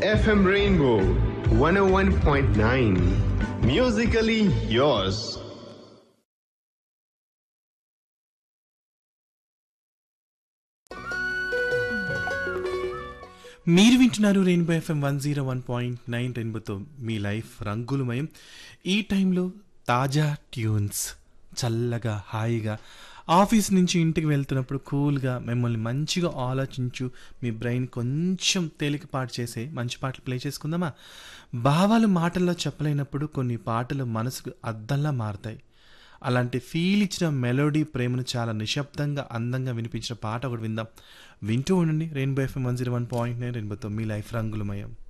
FM Rainbow 101.9. Musically yours. మీరు వింటున్నారు rainbow FM 101.9 రెయిన్బోతో మీ లైఫ్ రంగులమయం. ఈ టైంలో తాజా ట్యూన్స్ చల్లగా హాయిగా ఆఫీస్ నుంచి ఇంటికి వెళ్తున్నప్పుడు కూల్గా మిమ్మల్ని మంచిగా ఆలోచించు మీ బ్రెయిన్ కొంచెం తేలికపాటు చేసే మంచి పాటలు ప్లే చేసుకుందామా. భావాలు మాటల్లో చెప్పలేనప్పుడు కొన్ని పాటలు మనసుకు అద్దంలా మారుతాయి. అలాంటి ఫీల్ ఇచ్చిన మెలోడీ ప్రేమను చాలా నిశ్శబ్దంగా అందంగా వినిపించిన పాట ఒకటి విందాం. వింటూ ఉండండి రెయిన్బో ఎఫ్ఎం 101.9 రెయిన్బోతో మీ లైఫ్ రంగులమయం.